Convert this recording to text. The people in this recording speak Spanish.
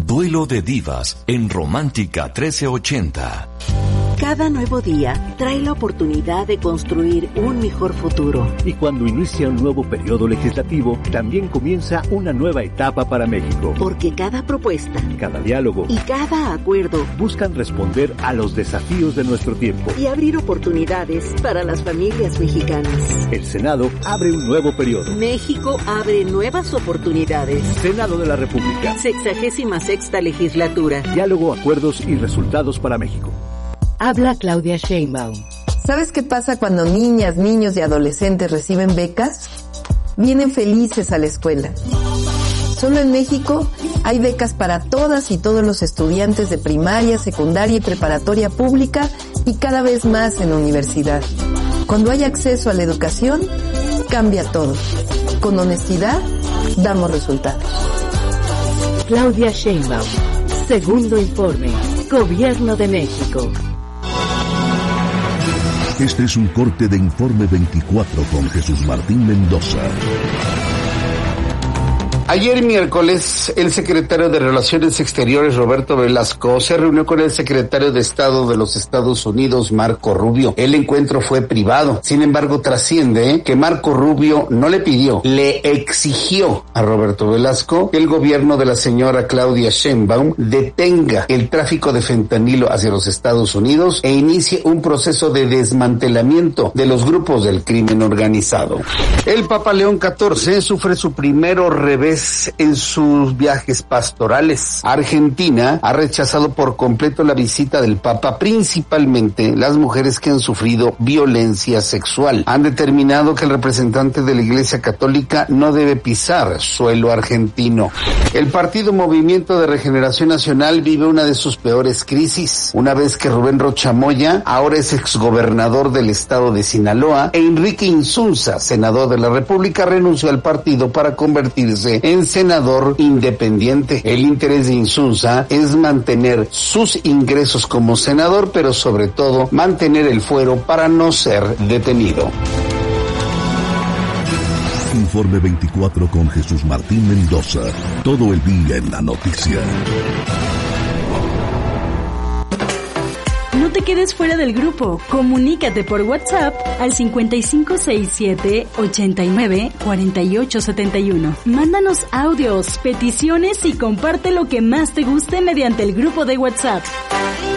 Duelo de Divas en Romántica 1380. Cada nuevo día trae la oportunidad de construir un mejor futuro. Y cuando inicia un nuevo periodo legislativo, también comienza una nueva etapa para México. Porque cada propuesta, cada diálogo y cada acuerdo buscan responder a los desafíos de nuestro tiempo y abrir oportunidades para las familias mexicanas. El Senado abre un nuevo periodo. México abre nuevas oportunidades. Senado de la República. 66ª legislatura. Diálogo, acuerdos y resultados para México. Habla Claudia Sheinbaum. ¿Sabes qué pasa cuando niñas, niños y adolescentes reciben becas? Vienen felices a la escuela. Solo en México hay becas para todas y todos los estudiantes de primaria, secundaria y preparatoria pública y cada vez más en la universidad. Cuando hay acceso a la educación, cambia todo. Con honestidad, damos resultados. Claudia Sheinbaum. Segundo informe. Gobierno de México. Este es un corte de Informe 24 con Jesús Martín Mendoza. Ayer miércoles, el secretario de Relaciones Exteriores, Roberto Velasco, se reunió con el secretario de Estado de los Estados Unidos, Marco Rubio. El encuentro fue privado. Sin embargo, trasciende que Marco Rubio no le pidió, le exigió a Roberto Velasco que el gobierno de la señora Claudia Sheinbaum detenga el tráfico de fentanilo hacia los Estados Unidos e inicie un proceso de desmantelamiento de los grupos del crimen organizado. El Papa León XIV sufre su primero revés en sus viajes pastorales. Argentina ha rechazado por completo la visita del Papa, principalmente las mujeres que han sufrido violencia sexual. Han determinado que el representante de la Iglesia Católica no debe pisar suelo argentino. El partido Movimiento de Regeneración Nacional vive una de sus peores crisis, una vez que Rubén Rocha Moya ahora es exgobernador del estado de Sinaloa e Enrique Insunza, senador de la República, renunció al partido para convertirse en senador independiente. El interés de Insunza es mantener sus ingresos como senador, pero sobre todo mantener el fuero para no ser detenido. Informe 24 con Jesús Martín Mendoza. Todo el día en la noticia. No te quedes fuera del grupo. Comunícate por WhatsApp al 5567-894871. Mándanos audios, peticiones y comparte lo que más te guste mediante el grupo de WhatsApp.